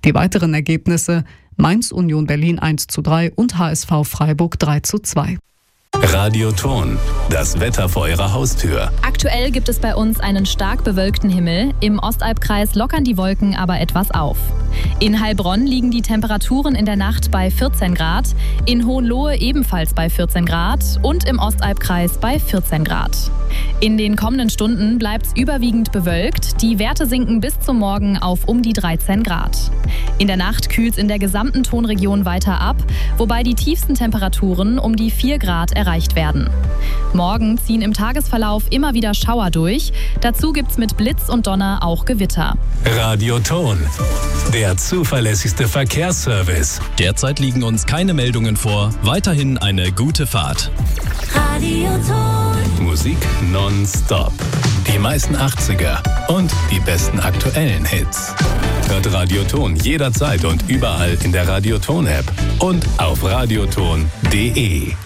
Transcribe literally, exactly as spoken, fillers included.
Die weiteren Ergebnisse: Mainz Union Berlin eins zu drei und H S V Freiburg drei zu zwei. Radioton, das Wetter vor Ihrer Haustür. Aktuell gibt es bei uns einen stark bewölkten Himmel. Im Ostalbkreis lockern die Wolken aber etwas auf. In Heilbronn liegen die Temperaturen in der Nacht bei vierzehn Grad, in Hohenlohe ebenfalls bei vierzehn Grad und im Ostalbkreis bei vierzehn Grad. In den kommenden Stunden bleibt es überwiegend bewölkt. Die Werte sinken bis zum Morgen auf um die dreizehn Grad. In der Nacht kühlt es in der gesamten Tonregion weiter ab, wobei die tiefsten Temperaturen um die vier Grad erreicht werden. Morgen ziehen im Tagesverlauf immer wieder Schauer durch. Dazu gibt's mit Blitz und Donner auch Gewitter. Radioton, der zuverlässigste Verkehrsservice. Derzeit liegen uns keine Meldungen vor. Weiterhin eine gute Fahrt. Radioton. Musik nonstop. Die meisten achtziger und die besten aktuellen Hits. Hört Radioton jederzeit und überall in der Radioton-App und auf radioton punkt de.